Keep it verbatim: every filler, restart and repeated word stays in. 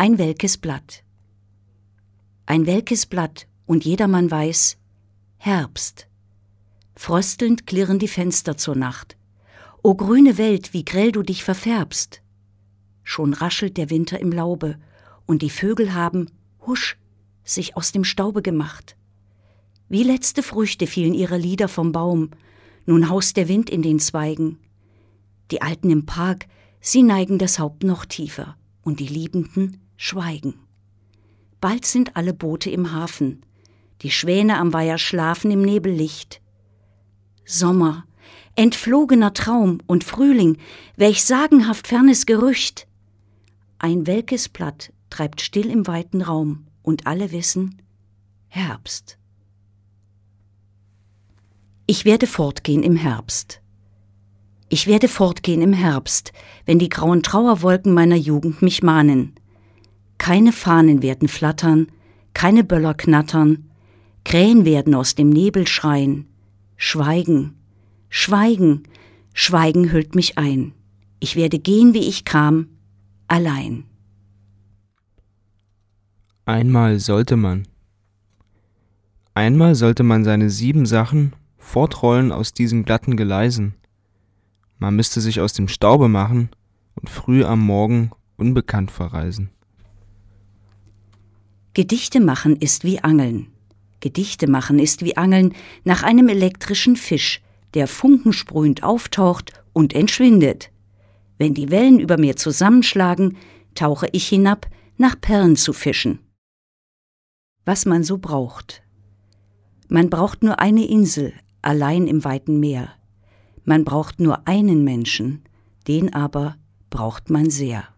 Ein welkes Blatt. Ein welkes Blatt, und jedermann weiß, Herbst. Fröstelnd klirren die Fenster zur Nacht. O grüne Welt, wie grell du dich verfärbst. Schon raschelt der Winter im Laube, und die Vögel haben, husch, sich aus dem Staube gemacht. Wie letzte Früchte fielen ihre Lieder vom Baum, nun haust der Wind in den Zweigen. Die Alten im Park, sie neigen das Haupt noch tiefer, und die Liebenden schweigen. Bald sind alle Boote im Hafen, die Schwäne am Weiher schlafen im Nebellicht. Sommer, entflogener Traum und Frühling, welch sagenhaft fernes Gerücht. Ein welkes Blatt treibt still im weiten Raum, und alle wissen, Herbst. Ich werde fortgehen im Herbst. Ich werde fortgehen im Herbst, wenn die grauen Trauerwolken meiner Jugend mich mahnen. Keine Fahnen werden flattern, keine Böller knattern, Krähen werden aus dem Nebel schreien. Schweigen, Schweigen, Schweigen hüllt mich ein. Ich werde gehen, wie ich kam, allein. Einmal sollte man. Einmal sollte man seine sieben Sachen fortrollen aus diesen glatten Geleisen. Man müsste sich aus dem Staube machen und früh am Morgen unbekannt verreisen. Gedichte machen ist wie Angeln. Gedichte machen ist wie Angeln nach einem elektrischen Fisch, der funkensprühend auftaucht und entschwindet. Wenn die Wellen über mir zusammenschlagen, tauche ich hinab, nach Perlen zu fischen. Was man so braucht. Man braucht nur eine Insel, allein im weiten Meer. Man braucht nur einen Menschen, den aber braucht man sehr.